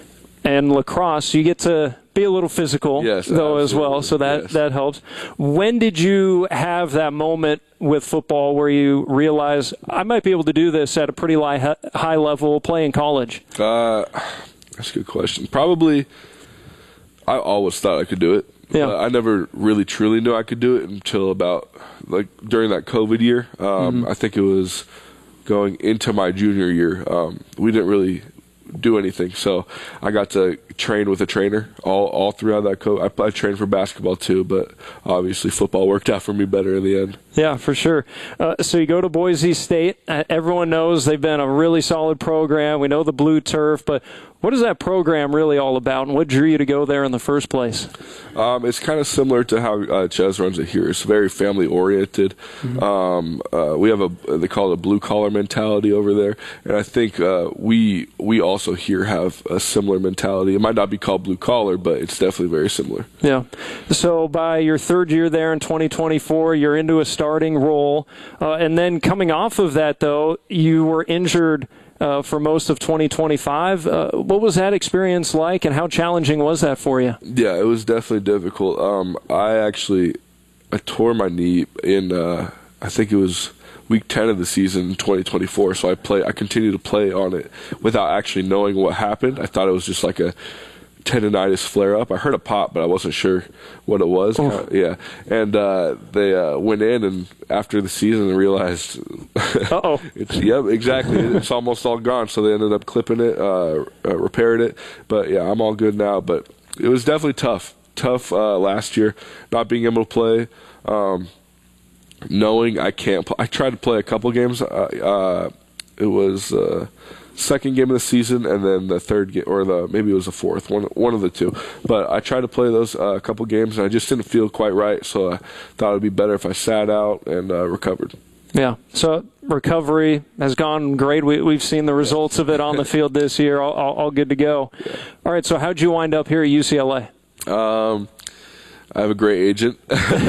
And lacrosse, you get to be a little physical, yes, though, absolutely. As well, so that, yes. that helps. When did you have that moment with football where you realize, I might be able to do this at a pretty high, high level, play in college? Uh, that's a good question. Probably, I always thought I could do it. Yeah. Uh, I never really truly knew I could do it until about, like, during that COVID year. Um, mm-hmm. I think it was going into my junior year. Um, we didn't really do anything, so I got to train with a trainer all all throughout that COVID. I, I trained for basketball too, but obviously football worked out for me better in the end. Yeah, for sure. Uh, so you go to Boise State. Uh, everyone knows they've been a really solid program. We know the blue turf, but What is that program really all about, and what drew you to go there in the first place? Um, it's kind of similar to how uh, Ches runs it here. It's very family-oriented. Mm-hmm. Um, uh, we have a, they call it a blue-collar mentality over there, and I think uh, we we also here have a similar mentality. It might not be called blue-collar, but it's definitely very similar. Yeah. So by your third year there in twenty twenty-four, you're into a starting role, uh, and then coming off of that, though, you were injured Uh, for most of twenty twenty-five. Uh, what was that experience like, and how challenging was that for you? Yeah, it was definitely difficult. Um, I actually I tore my knee in, uh, I think it was week ten of the season in twenty twenty-four, so I play. I continued to play on it without actually knowing what happened. I thought it was just like a tendonitis flare-up. I heard a pop, but I wasn't sure what it was. Oh. Kinda, yeah, and uh, they uh, went in, and after the season, realized, uh-oh, it's, yep, exactly, it's almost all gone. So they ended up clipping it, uh, uh, repaired it. But yeah, I'm all good now. But it was definitely tough, tough uh, last year, not being able to play, um, knowing I can't. Pl- I tried to play a couple games. Uh, uh, it was. Uh, Second game of the season, and then the third game, or the maybe it was the fourth, one one of the two. But I tried to play those a uh, couple games, and I just didn't feel quite right. So I thought it'd be better if I sat out and uh, recovered. Yeah. So recovery has gone great. We, we've seen the results of it on the field this year. All, all, all good to go. Yeah. All right. So how'd you wind up here at U C L A? Um. I have a great agent.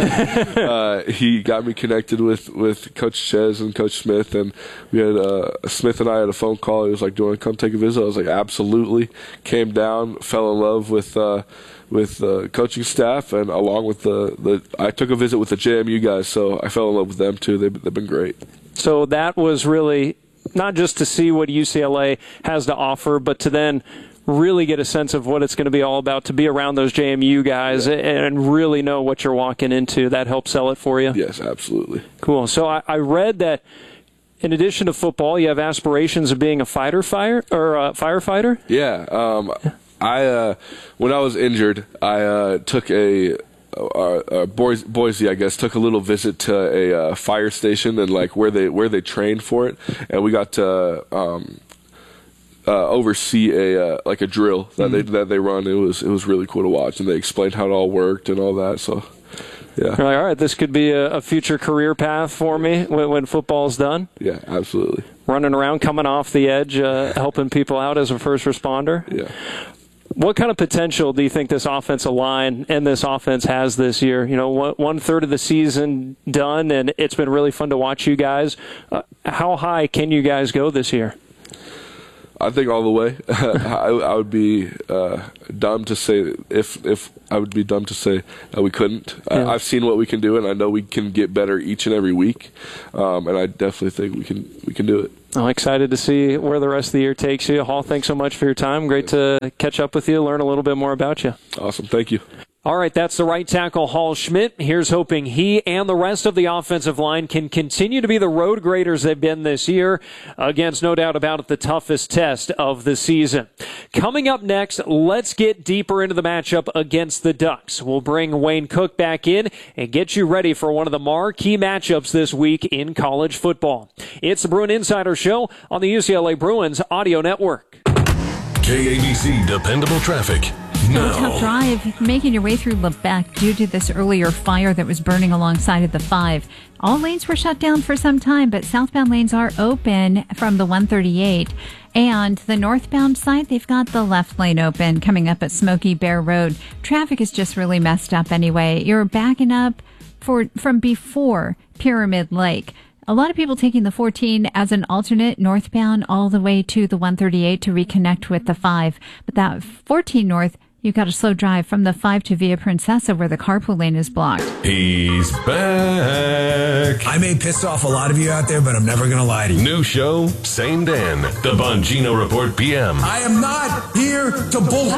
uh, he got me connected with, with Coach Ches and Coach Smith, and we had uh, Smith and I had a phone call. He was like, "Do you want to come take a visit?" I was like, "Absolutely." Came down, fell in love with uh, with the coaching staff, and along with the, the I took a visit with the J M U guys, so I fell in love with them too. They've, they've been great. So that was really not just to see what U C L A has to offer, but to then really get a sense of what it's going to be all about, to be around those J M U guys yeah. and really know what you're walking into. That helps sell it for you? Yes, absolutely. Cool. So I, I read that in addition to football, you have aspirations of being a fighter fire or a firefighter? Yeah. Um, I uh, when I was injured, I uh, took a Uh, uh, Boise, Boise, I guess, took a little visit to a uh, fire station and like where they where they trained for it, and we got to um, uh, oversee a uh, like a drill that mm-hmm. they that they run. It was it was really cool to watch, and they explained how it all worked and all that. So, yeah, you're like, all right, this could be a, a future career path for me when, when football's done. Yeah, absolutely. Running around, coming off the edge, uh, helping people out as a first responder. Yeah. What kind of potential do you think this offensive line and this offense has this year? You know, one, one third of the season done, and it's been really fun to watch you guys. Uh, how high can you guys go this year? I think all the way. I, I would be uh, dumb to say if if I would be dumb to say that we couldn't. Yeah. I, I've seen what we can do, and I know we can get better each and every week. Um, and I definitely think we can we can do it. I'm excited to see where the rest of the year takes you. Hall, thanks so much for your time. Great to catch up with you, learn a little bit more about you. Awesome. Thank you. All right, that's the right tackle, Hall Schmidt. Here's hoping he and the rest of the offensive line can continue to be the road graders they've been this year against, no doubt about it, the toughest test of the season. Coming up next, let's get deeper into the matchup against the Ducks. We'll bring Wayne Cook back in and get you ready for one of the marquee matchups this week in college football. It's the Bruin Insider Show on the U C L A Bruins Audio Network. K A B C Dependable Traffic. No. Tough drive making your way through Lebec due to this earlier fire that was burning alongside of the five. All lanes were shut down for some time, but southbound lanes are open from the one thirty-eight. And the northbound side, they've got the left lane open coming up at Smoky Bear Road. Traffic is just really messed up anyway. You're backing up for from before Pyramid Lake. A lot of people taking the fourteen as an alternate northbound all the way to the one thirty-eight to reconnect with the five. But that fourteen north, you've got a slow drive from the five to Via Princessa where the carpool lane is blocked. He's back. I may piss off a lot of you out there, but I'm never going to lie to you. New show, same Dan. The Bongino Report P M. I am not here to bull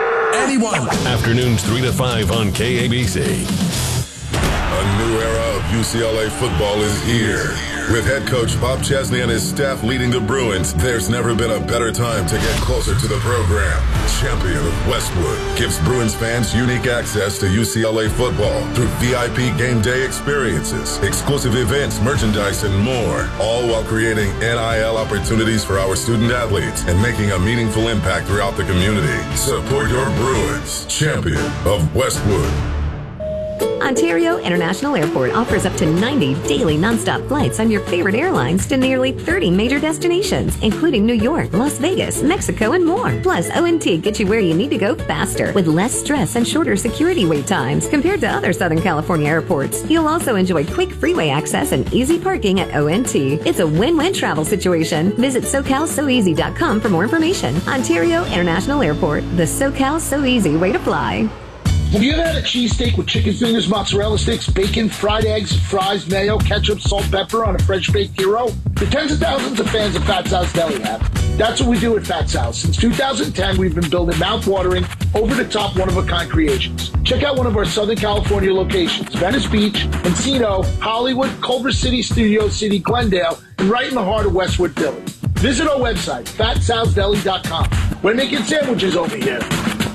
anyone. Afternoons three to five on K A B C. A new era of U C L A football is here. With head coach Bob Chesney and his staff leading the Bruins, there's never been a better time to get closer to the program. Champion of Westwood gives Bruins fans unique access to U C L A football through V I P game day experiences, exclusive events, merchandise, and more, all while creating N I L opportunities for our student athletes and making a meaningful impact throughout the community. Support your Bruins. Champion of Westwood. Ontario International Airport offers up to ninety daily nonstop flights on your favorite airlines to nearly thirty major destinations, including New York, Las Vegas, Mexico, and more. Plus, O N T gets you where you need to go faster with less stress and shorter security wait times compared to other Southern California airports. You'll also enjoy quick freeway access and easy parking at O N T. It's a win-win travel situation. Visit so cal so easy dot com for more information. Ontario International Airport, the SoCal So Easy way to fly. Have you ever had a cheesesteak with chicken fingers, mozzarella sticks, bacon, fried eggs, fries, mayo, ketchup, salt, pepper on a French baked hero? The tens of thousands of fans of Fat Sal's Deli have. That's what we do at Fat Sal's. Since two thousand ten, we've been building mouth-watering, over-the-top, one-of-a-kind creations. Check out one of our Southern California locations: Venice Beach, Encino, Hollywood, Culver City, Studio City, Glendale, and right in the heart of Westwood Village. Visit our website, fat sals deli dot com. We're making sandwiches over here.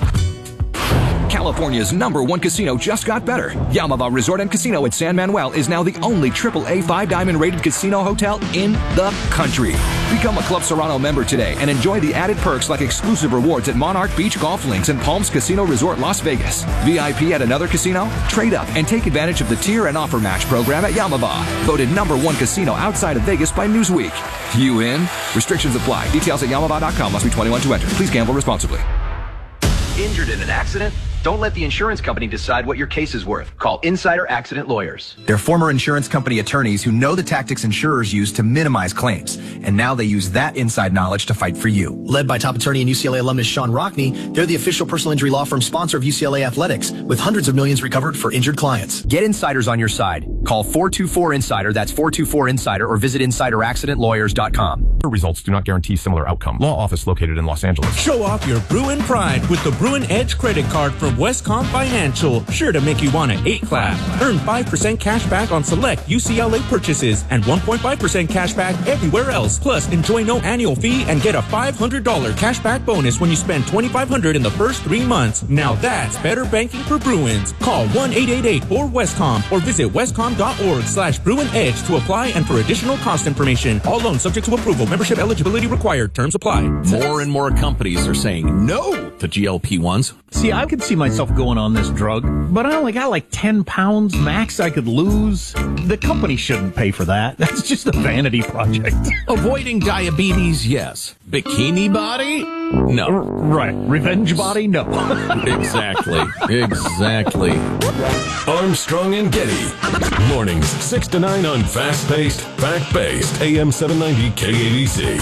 California's number one casino just got better. Yamava Resort and Casino at San Manuel is now the only triple A five diamond rated casino hotel in the country. Become a Club Serrano member today and enjoy the added perks like exclusive rewards at Monarch Beach Golf Links and Palms Casino Resort Las Vegas. V I P at another casino? Trade up and take advantage of the tier and offer match program at Yamava. Voted number one casino outside of Vegas by Newsweek. You in? Restrictions apply. Details at yamava dot com. Must be twenty-one to enter. Please gamble responsibly. Injured in an accident? Don't let the insurance company decide what your case is worth. Call Insider Accident Lawyers. They're former insurance company attorneys who know the tactics insurers use to minimize claims, and now they use that inside knowledge to fight for you. Led by top attorney and U C L A alumnus Sean Rockney, they're the official personal injury law firm sponsor of U C L A Athletics, with hundreds of millions recovered for injured clients. Get insiders on your side. Call four two four insider, that's four two four insider, or visit insider accident lawyers dot com. Results do not guarantee similar outcome. Law office located in Los Angeles. Show off your Bruin pride with the Bruin Edge credit card from Westcom Financial, sure to make you want an eight clap. Earn five percent cash back on select U C L A purchases and one point five percent cash back everywhere else. Plus, enjoy no annual fee and get a five hundred dollars cash back bonus when you spend twenty-five hundred dollars in the first three months. Now that's better banking for Bruins. Call one eight eight eight four Westcom or visit westcom dot org slash Bruin Edge to apply and for additional cost information. All loans subject to approval. Membership eligibility required. Terms apply. More and more companies are saying no to G L P ones. See, I could see myself going on this drug, but I only got like ten pounds max I could lose. The company shouldn't pay for that. That's just a vanity project. Avoiding diabetes, yes. Bikini body? No. Right. Revenge body? No. Exactly. Exactly. Armstrong and Getty. Mornings six to nine on fast-paced, fact-based A M seven ninety K A B C.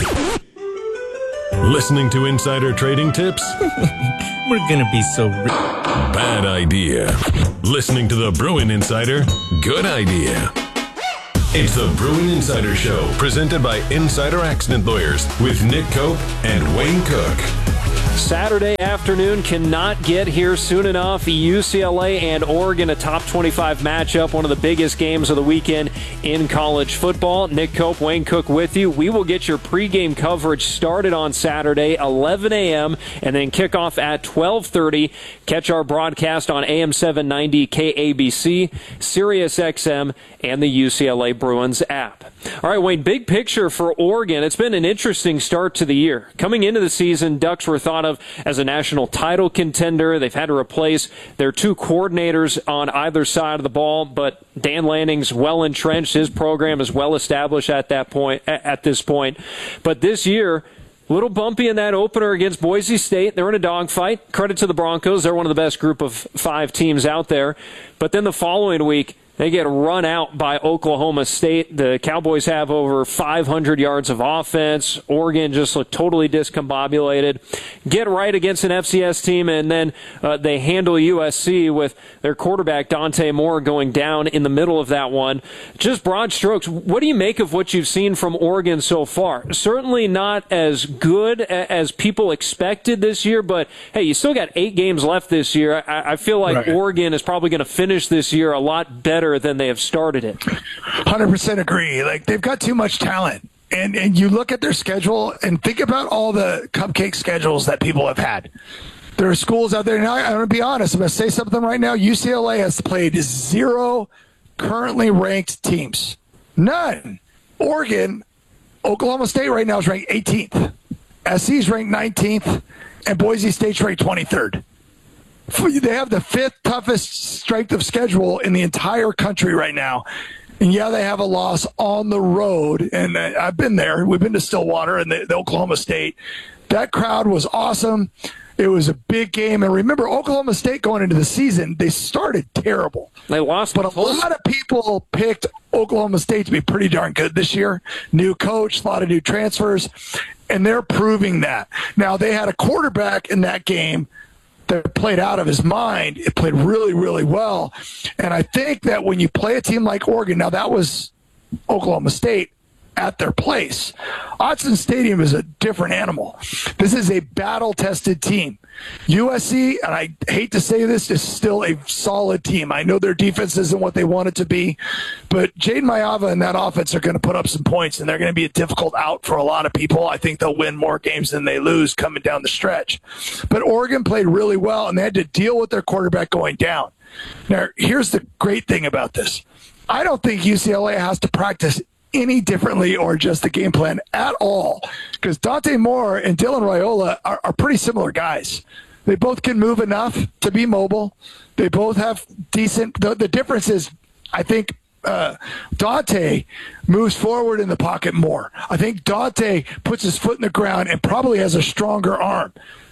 Listening to insider trading tips? We're gonna be so rich. Bad idea. Listening to the Bruin Insider? Good idea. It's the Bruin Insider Show, presented by Insider Accident Lawyers with Nick Cope and Wayne Cook. Saturday afternoon cannot get here soon enough. U C L A and Oregon, a top twenty-five matchup, one of the biggest games of the weekend in college football. Nick Cope, Wayne Cook with you. We will get your pregame coverage started on Saturday, eleven a.m., and then kick off at twelve thirty. Catch our broadcast on A M seven ninety K A B C, Sirius X M, and the U C L A Bruins app. All right, Wayne, big picture for Oregon. It's been an interesting start to the year. Coming into the season, Ducks were thought of as a national title contender. They've had to replace their two coordinators on either side of the ball, but Dan Lanning's well entrenched. His program is well established at that point. At this point, but this year, a little bumpy in that opener against Boise State. They're in a dogfight. Credit to the Broncos. They're one of the best group of five teams out there. But then the following week, they get run out by Oklahoma State. The Cowboys have over five hundred yards of offense. Oregon just looked totally discombobulated. Get right against an F C S team, and then uh, they handle U S C with their quarterback, Dante Moore, going down in the middle of that one. Just broad strokes, what do you make of what you've seen from Oregon so far? Certainly not as good as people expected this year, but, hey, you still got eight games left this year. I, I feel like right. Oregon is probably going to finish this year a lot better better than they have started it. one hundred percent agree. Like, they've got too much talent. And and you look at their schedule and think about all the cupcake schedules that people have had. There are schools out there. Now, I'm going to be honest. I'm going to say something right now. U C L A has played zero currently ranked teams. None. Oregon, Oklahoma State right now is ranked eighteenth. S C's ranked nineteenth. And Boise State's ranked twenty-third. They have the fifth toughest strength of schedule in the entire country right now. And, yeah, they have a loss on the road. And I've been there. We've been to Stillwater and the, the Oklahoma State. That crowd was awesome. It was a big game. And remember, Oklahoma State going into the season, they started terrible. They lost. But a lot of people picked Oklahoma State to be pretty darn good this year. New coach, a lot of new transfers. And they're proving that. Now, they had a quarterback in that game that played out of his mind. It played really, really well. And I think that when you play a team like Oregon, now that was Oklahoma State at their place. Autzen Stadium is a different animal. This is a battle-tested team. U S C, and I hate to say this, is still a solid team. I know their defense isn't what they want it to be, but Jaden Mayava and that offense are going to put up some points, and they're going to be a difficult out for a lot of people. I think they'll win more games than they lose coming down the stretch. But Oregon played really well, and they had to deal with their quarterback going down. Now, here's the great thing about this. I don't think U C L A has to practice any differently or just the game plan at all, because Dante Moore and Dylan Raiola are, are pretty similar guys. They both can move enough to be mobile. They both have decent. The, the difference is, I think uh, Dante moves forward in the pocket more. I think Dante puts his foot in the ground and probably has a stronger arm.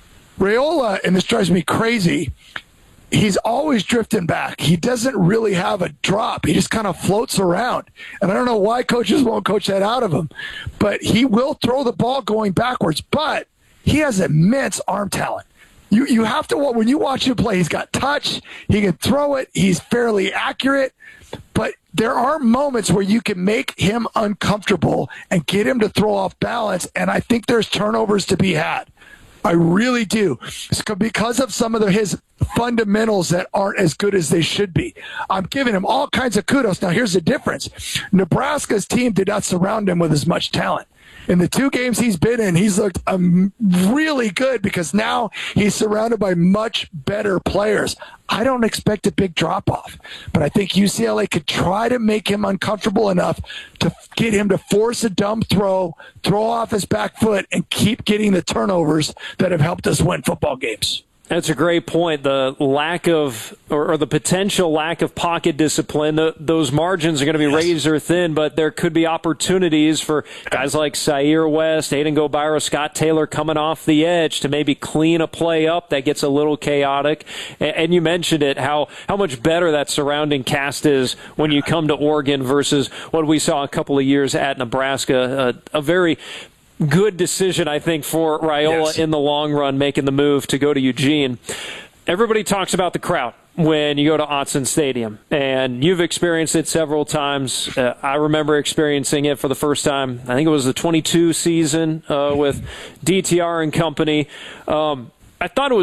Raiola, and this drives me crazy, he's always drifting back. He doesn't really have a drop. He just kind of floats around. And I don't know why coaches won't coach that out of him. But he will throw the ball going backwards. But he has immense arm talent. You you have to, when you watch him play, he's got touch. He can throw it. He's fairly accurate. But there are moments where you can make him uncomfortable and get him to throw off balance. And I think there's turnovers to be had. I really do. It's because of some of the, his fundamentals that aren't as good as they should be. I'm giving him all kinds of kudos. Now, here's the difference. Nebraska's team did not surround him with as much talent. In the two games he's been in, he's looked um, really good because now he's surrounded by much better players. I don't expect a big drop-off, but I think U C L A could try to make him uncomfortable enough to get him to force a dumb throw, throw off his back foot, and keep getting the turnovers that have helped us win football games. That's a great point. The lack of, or, or the potential lack of pocket discipline, the, those margins are going to be yes. razor thin, but there could be opportunities for guys like Sair West, Aiden Gobiro, Scott Taylor coming off the edge to maybe clean a play up that gets a little chaotic. And, and you mentioned it, how, how much better that surrounding cast is when you come to Oregon versus what we saw a couple of years at Nebraska. A, a very good decision, I think, for Raiola yes. in the long run, making the move to go to Eugene. Everybody talks about the crowd when you go to Autzen Stadium, and you've experienced it several times. Uh, I remember experiencing it for the first time. I think it was the twenty-two season uh, with D T R and company. Um, I thought it was